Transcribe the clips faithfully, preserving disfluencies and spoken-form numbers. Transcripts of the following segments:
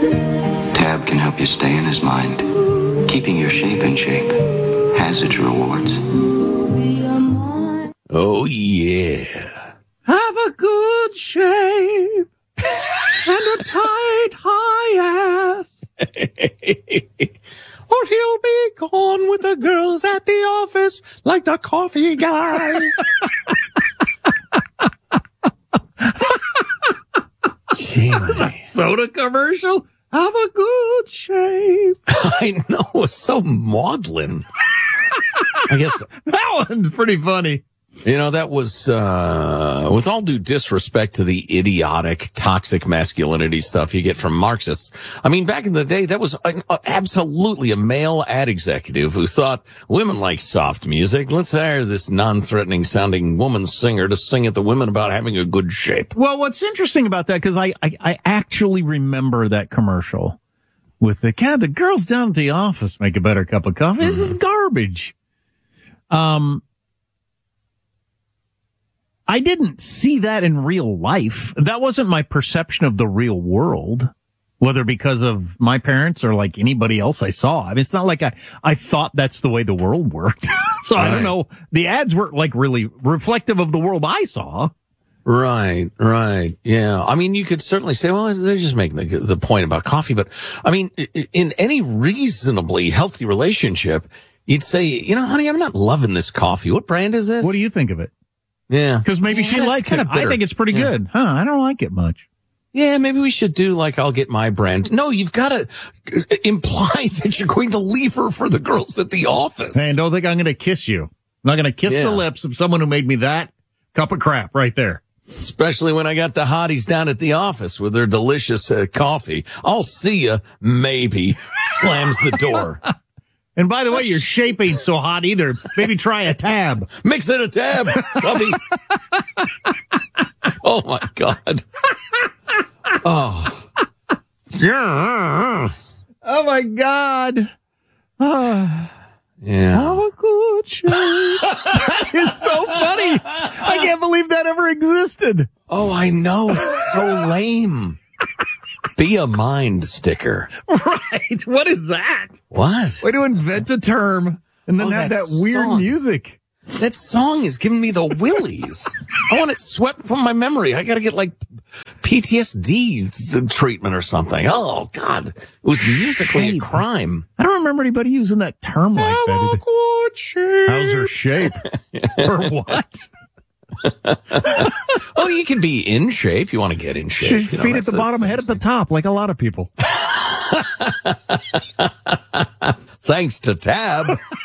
Tab can help you stay in his mind. Keeping your shape in shape has its rewards. Oh, yeah. Have a good shape and a tight high ass. Or he'll be gone with the girls at the office like the coffee guy. Soda commercial? Have a good shape. I know, it's so maudlin. I guess that one's pretty funny. You know, that was, uh, with all due disrespect to the idiotic, toxic masculinity stuff you get from Marxists. I mean, back in the day, that was an, uh, absolutely a male ad executive who thought women like soft music. Let's hire this non-threatening sounding woman singer to sing at the women about having a good shape. Well, what's interesting about that, because I, I, I actually remember that commercial with the cat, the girls down at the office make a better cup of coffee. Mm-hmm. This is garbage. Um, I didn't see that in real life. That wasn't my perception of the real world, whether because of my parents or like anybody else I saw. I mean, it's not like I, I thought that's the way the world worked. So right. I don't know. The ads weren't like really reflective of the world I saw. Right, right. Yeah. I mean, you could certainly say, well, they're just making the, the point about coffee. But I mean, in any reasonably healthy relationship, you'd say, you know, honey, I'm not loving this coffee. What brand is this? What do you think of it? Yeah. Because maybe yeah, she likes it. I think it's pretty yeah. good. Huh, I don't like it much. Yeah, maybe we should do like I'll get my brand. No, you've got to imply that you're going to leave her for the girls at the office. Hey, and don't think I'm going to kiss you. I'm not going to kiss yeah. the lips of someone who made me that cup of crap right there. Especially when I got the hotties down at the office with their delicious uh, coffee. I'll see you, maybe. Slams the door. And by the way, your shape ain't so hot either. Maybe try a Tab. Mix in a Tab, Tubby. Oh, my God. Oh. Yeah. Oh, my God. Oh. Yeah. Have a good shape. That is so funny. I can't believe that ever existed. Oh, I know. It's so lame. Be a mind sticker. Right. What is that? What? Way to invent a term and then oh, have that, that weird song. music. That song is giving me the willies. I want it swept from my memory. I got to get like P T S D treatment or something. Oh, God. It was musically shape. a crime. I don't remember anybody using that term like Have that. A good shape. How's her shape? Or what? Oh, you can be in shape. You want to get in shape. Feet you know, at the bottom, head at the top, like a lot of people. Thanks to Tab.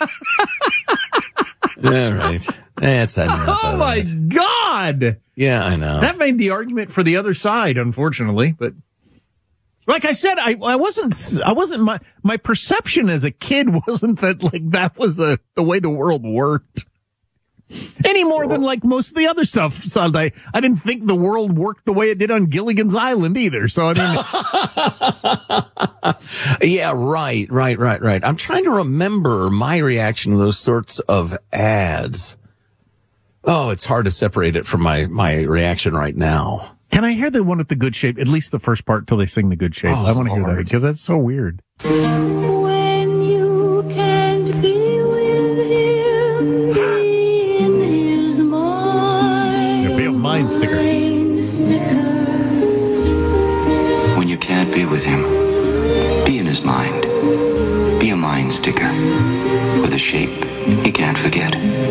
All right. That's enough. Oh, my that. God. Yeah, I know. That made the argument for the other side, unfortunately. But like I said, I, I wasn't, I wasn't, my, my perception as a kid wasn't that like that was a, the way the world worked. Any more than like most of the other stuff Sunday. I didn't think the world worked the way it did on Gilligan's Island either. So I mean, yeah, right, right, right, right. I'm trying to remember my reaction to those sorts of ads. Oh, it's hard to separate it from my, my reaction right now. Can I hear the one with the good shape? At least the first part till they sing the good shape. Oh, I want to hear that because that's so weird. When you can't be with him, be in his mind. Yeah, be a mind sticker. When you can't be with him, be in his mind. Be a mind sticker with a shape he can't forget.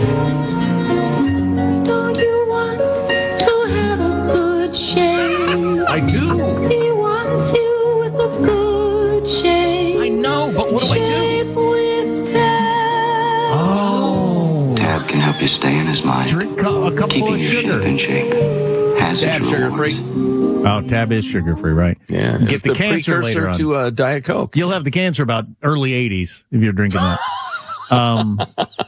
Don't you want to have a good shape? I do. He wants you with a good shape. I know, but what do I do? With Tab. Oh. Tab can help you stay in his mind. Drink a cup Keeping full of your sugar. shape in shape. Has Tab its sugar rewards. free. Oh, Tab is sugar free, right? Yeah. Get it's the, the cancer later precursor on. to uh, Diet Coke. You'll have the cancer about early eighties if you're drinking that. um,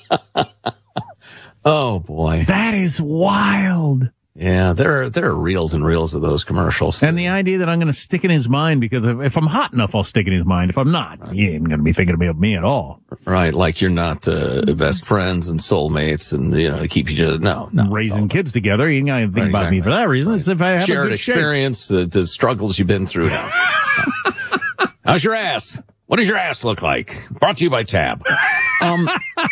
oh boy, that is wild. Yeah, there are there are reels and reels of those commercials. And the idea that I'm going to stick in his mind because if, if I'm hot enough, I'll stick in his mind. If I'm not, right. He ain't going to be thinking about me at all. Right, like you're not uh, best friends and soulmates, and you know, keep each other. No, no, raising kids together. You ain't going to think right, about exactly. me for that reason. It's if I have shared a good experience, shape. the the struggles you've been through. Now. How's your ass? What does your ass look like? Brought to you by Tab. Um,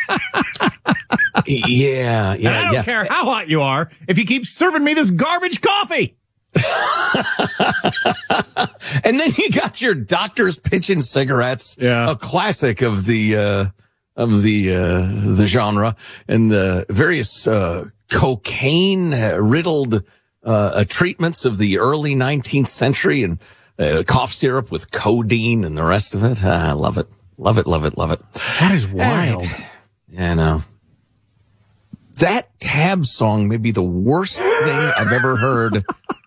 yeah, yeah, I don't yeah. care how hot you are if you keep serving me this garbage coffee. And then you got your doctors pitching cigarettes, Yeah. a classic of the uh, of the uh, the genre, and the various uh, cocaine riddled uh, treatments of the early nineteenth century, and uh, cough syrup with codeine and the rest of it. Ah, I love it, love it, love it, love it. That is wild. Yeah, I know. That Tab song may be the worst thing I've ever heard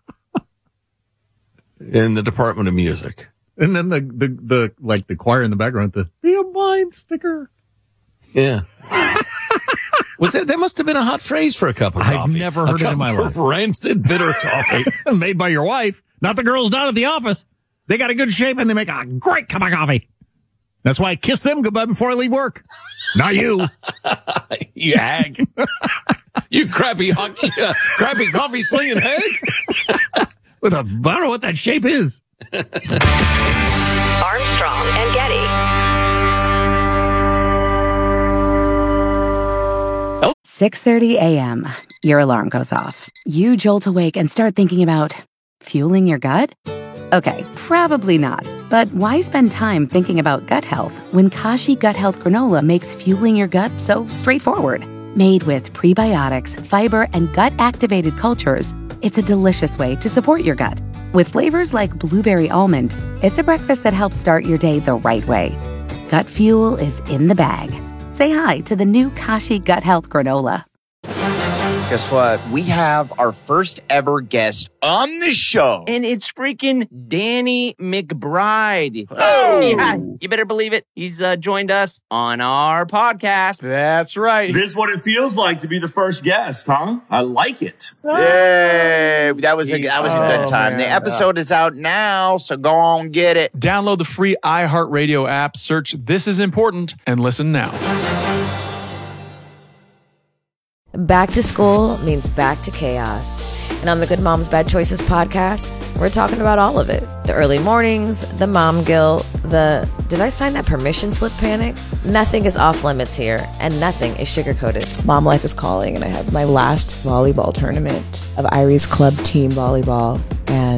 in the Department of Music. And then the, the, the, like the choir in the background, the be a mind sticker. Yeah. Was that, that must have been a hot phrase for a cup of I've coffee. never heard a it in my cup life. of rancid, bitter coffee. Made by your wife, not the girls down at the office. They got a good shape and they make a great cup of coffee. That's why I kiss them goodbye before I leave work. Not you. You hag. You crappy hockey, uh, crappy coffee slinging hag. With a, I don't know what that shape is. Armstrong and Getty. six thirty a.m. Your alarm goes off. You jolt awake and start thinking about fueling your gut? Okay, probably not. But why spend time thinking about gut health when Kashi Gut Health Granola makes fueling your gut so straightforward? Made with prebiotics, fiber, and gut-activated cultures, it's a delicious way to support your gut. With flavors like blueberry almond, it's a breakfast that helps start your day the right way. Gut fuel is in the bag. Say hi to the new Kashi Gut Health Granola. Guess what? We have our first ever guest on the show. And it's freaking Danny McBride. Oh. Yeah, you better believe it. He's uh, joined us on our podcast. That's right. This is what it feels like to be the first guest, huh? I like it. Yay. That was a, that was a good Oh, time. man. The episode is out now, so go on, get it. Download the free iHeartRadio app, search This Is Important, and listen now. Back to school means back to chaos. And on the Good Moms Bad Choices podcast, we're talking about all of it. The early mornings, the mom guilt, the did I sign that permission slip panic? Nothing is off limits here, and nothing is sugar-coated. Mom life is calling, and I have my last volleyball tournament of Irie's club team volleyball. And